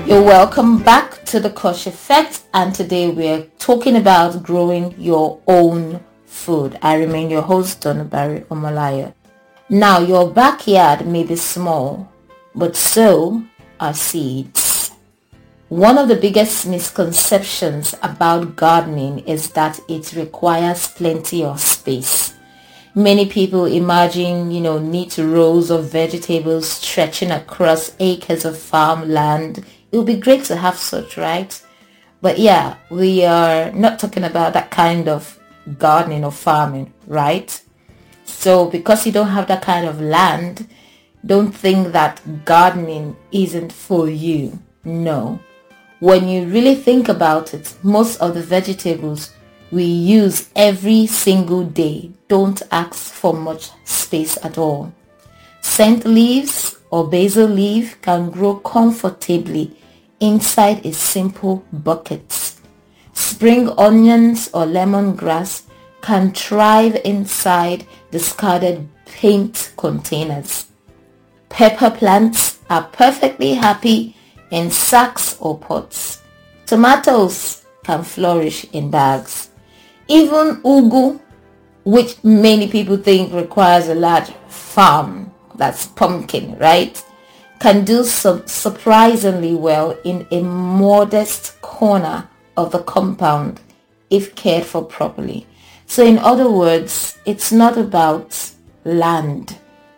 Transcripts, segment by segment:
You're welcome back to the Kosh Effect, and today we're talking about growing your own food. I remain your host, Donabari Omalaya. Now, your backyard may be small, but so are seeds. One of the biggest misconceptions about gardening is that it requires plenty of space. Many people imagine, neat rows of vegetables stretching across acres of farmland. It would be great to have such, right? But yeah, we are not talking about that kind of gardening or farming, right? So because you don't have that kind of land, don't think that gardening isn't for you. No. When you really think about it, most of the vegetables we use every single day don't ask for much space at all. Scent leaves or basil leaf can grow comfortably inside a simple bucket. Spring onions or lemongrass can thrive inside discarded paint containers. Pepper plants are perfectly happy in sacks or pots. Tomatoes can flourish in bags. Even ugu, which many people think requires a large farm, that's pumpkin, right, can do surprisingly well in a modest corner of the compound if cared for properly. So in other words, it's not about land.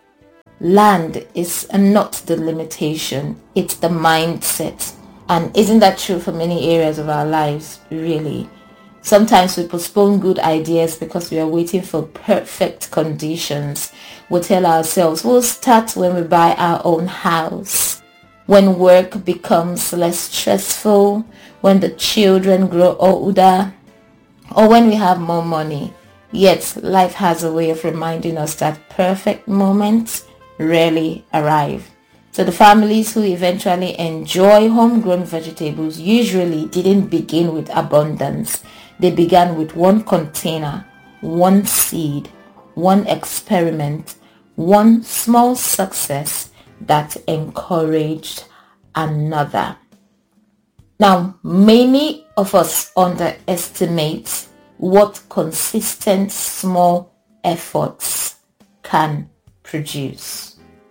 Land is not the limitation, it's the mindset. And isn't that true for many areas of our lives, really? Sometimes we postpone good ideas because we are waiting for perfect conditions. We tell ourselves we'll start when we buy our own house, when work becomes less stressful, when the children grow older, or when we have more money. Yet life has a way of reminding us that perfect moments rarely arrive. So the families who eventually enjoy homegrown vegetables usually didn't begin with abundance. They began with one container, one seed, one experiment, one small success that encouraged another. Now, many of us underestimate what consistent small efforts can produce.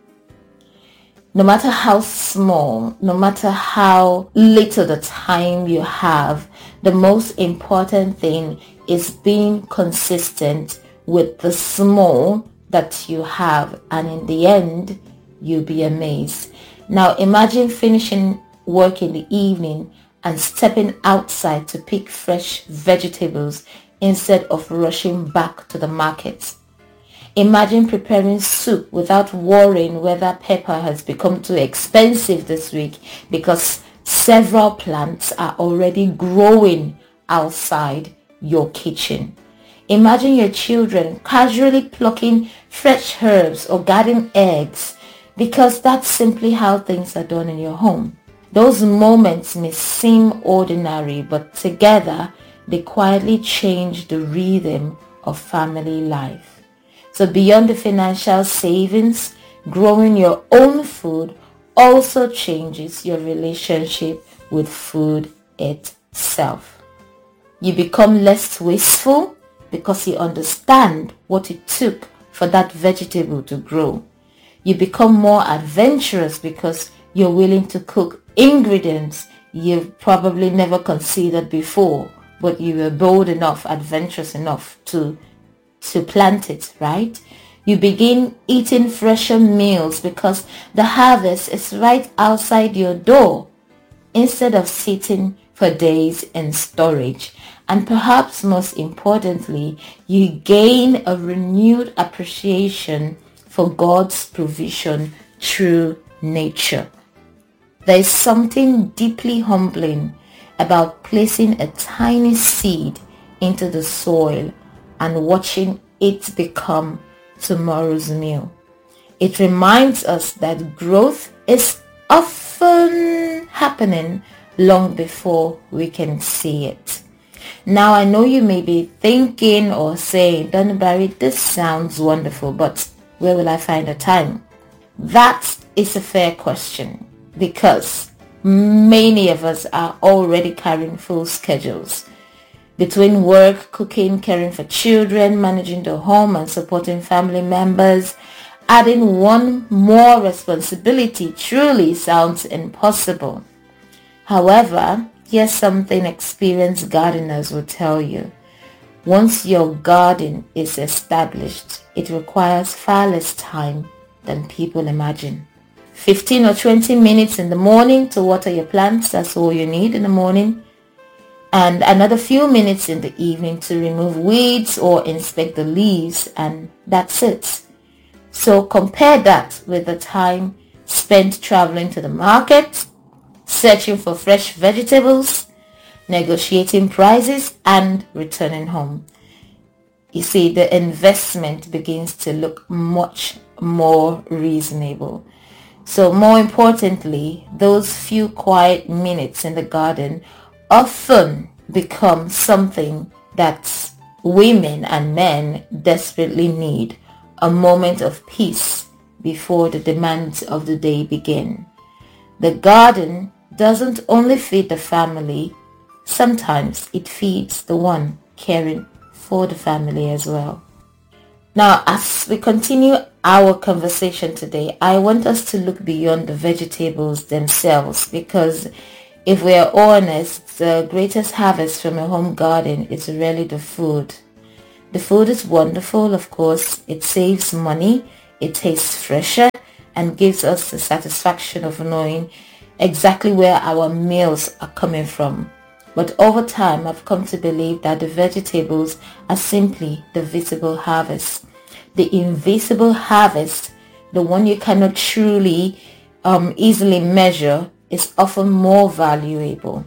No matter how small, no matter how little the time you have, the most important thing is being consistent with the small that you have, and in the end, you'll be amazed. Now imagine finishing work in the evening and stepping outside to pick fresh vegetables instead of rushing back to the market. Imagine preparing soup without worrying whether pepper has become too expensive this week because several plants are already growing outside your kitchen. Imagine your children casually plucking fresh herbs or garden eggs because that's simply how things are done in your home. Those moments may seem ordinary, but together they quietly change the rhythm of family life. So beyond the financial savings, growing your own food also changes your relationship with food itself. You become less wasteful because you understand what it took for that vegetable to grow. You become more adventurous because you're willing to cook ingredients you've probably never considered before, but you were bold enough, adventurous enough to plant it, right? You begin eating fresher meals because the harvest is right outside your door instead of sitting for days in storage. And perhaps most importantly, you gain a renewed appreciation for God's provision through nature. There is something deeply humbling about placing a tiny seed into the soil and watching it become tomorrow's meal. It reminds us that growth is often happening long before we can see it. Now, I know you may be thinking or saying, Donabari, this sounds wonderful, but where will I find the time? That is a fair question because Many of us are already carrying full schedules. Between work, cooking, caring for children, managing the home and supporting family members, adding one more responsibility truly sounds impossible. However, here's something experienced gardeners will tell you. Once your garden is established, it requires far less time than people imagine. 15 or 20 minutes in the morning to water your plants, that's all you need in the morning. And another few minutes in the evening to remove weeds or inspect the leaves, and that's it. So compare that with the time spent traveling to the market, searching for fresh vegetables, negotiating prices, and returning home. You see, the investment begins to look much more reasonable. So more importantly, those few quiet minutes in the garden often become something that women and men desperately need, a moment of peace before the demands of the day begin. The garden doesn't only feed the family, sometimes it feeds the one caring for the family as well. Now, as we continue our conversation today, I want us to look beyond the vegetables themselves, because if we are honest, the greatest harvest from a home garden is really the food. The food is wonderful, of course. It saves money, it tastes fresher, and gives us the satisfaction of knowing exactly where our meals are coming from. But over time, I've come to believe that the vegetables are simply the visible harvest. The invisible harvest, the one you cannot truly easily measure, is often more valuable.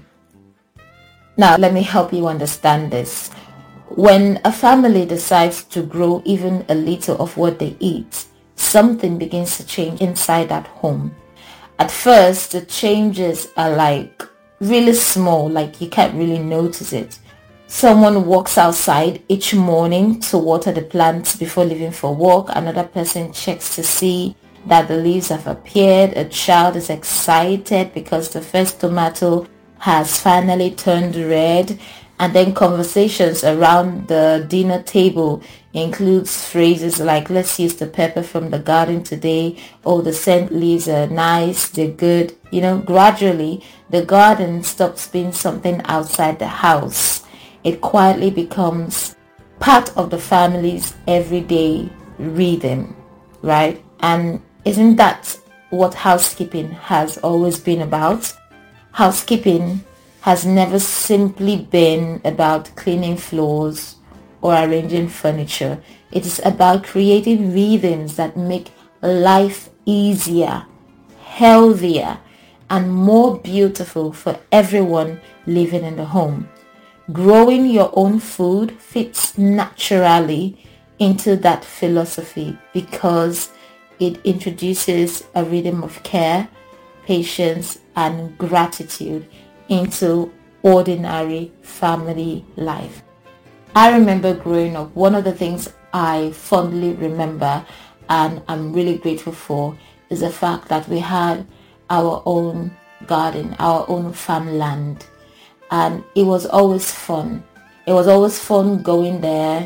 Now, let me help you understand this. When a family decides to grow even a little of what they eat, something begins to change inside that home. At first, the changes are like really small, like you can't really notice it. Someone walks outside each morning to water the plants before leaving for work. Another person checks to see that the leaves have appeared. A child is excited because the first tomato has finally turned red. And then conversations around the dinner table includes phrases like, let's use the pepper from the garden today. Oh, the scent leaves are nice, they're good. Gradually the garden stops being something outside the house. It quietly becomes part of the family's everyday rhythm, right? And isn't that what housekeeping has always been about? Housekeeping has never simply been about cleaning floors or arranging furniture. It is about creating rhythms that make life easier, healthier, and more beautiful for everyone living in the home. Growing your own food fits naturally into that philosophy because it introduces a rhythm of care, patience, and gratitude into ordinary family life. I remember growing up, one of the things I fondly remember and I'm really grateful for is the fact that we had our own garden, our own farmland, and it was always fun. It was always fun going there,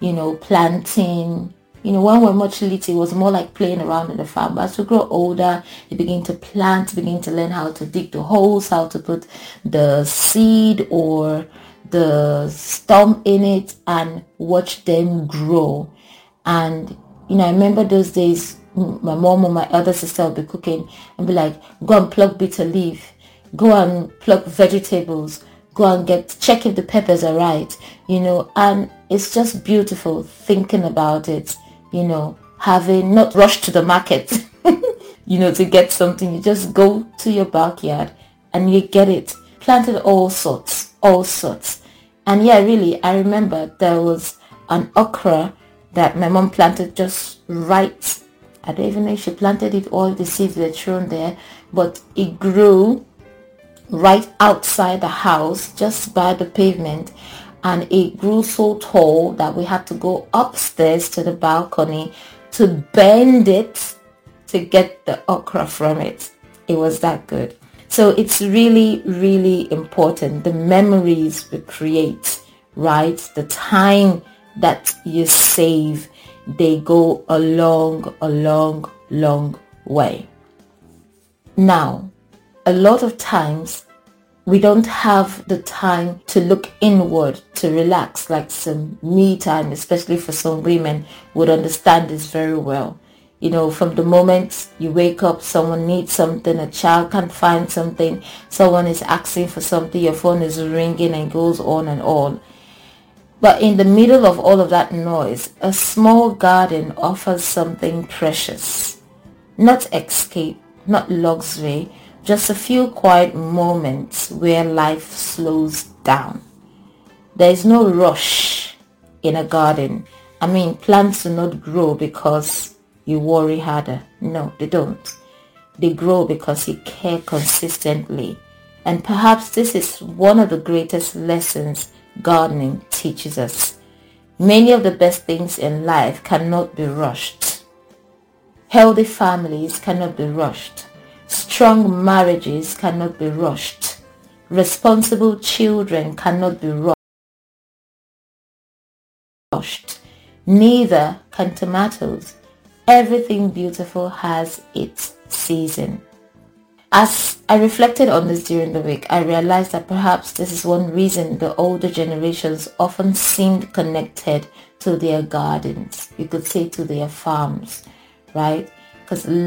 planting. When we were much little, it was more like playing around in the farm. But as we grow older, you begin to plant, begin to learn how to dig the holes, how to put the seed or the stump in it and watch them grow. And, I remember those days, my mom or my other sister would be cooking and be like, go and pluck bitter leaf, go and pluck vegetables, go and check if the peppers are right, and it's just beautiful thinking about it. Having not rushed to the market, to get something. You just go to your backyard and you get it. Planted all sorts. And yeah, really, I remember there was an okra that my mom planted just right. I don't even know if she planted it or the seeds were thrown there, but it grew right outside the house, just by the pavement. And it grew so tall that we had to go upstairs to the balcony to bend it to get the okra from it. It was that good. So it's really, really important. The memories we create, right? The time that you save, they go a long, long way. Now, a lot of times we don't have the time to look inward, to relax, like some me time, especially for some women would understand this very well. You know, from the moment you wake up, someone needs something, a child can't find something, someone is asking for something, your phone is ringing and goes on and on. But in the middle of all of that noise, a small garden offers something precious. Not escape, not luxury, just a few quiet moments where life slows down. There is no rush in a garden. I mean, plants do not grow because you worry harder. No, they don't. They grow because you care consistently. And perhaps this is one of the greatest lessons gardening teaches us. Many of the best things in life cannot be rushed. Healthy families cannot be rushed. Strong marriages cannot be rushed. Responsible children cannot be rushed. Neither can tomatoes. Everything beautiful has its season. As I reflected on this during the week, I realized that perhaps this is one reason the older generations often seemed connected to their gardens. You could say to their farms, right? Because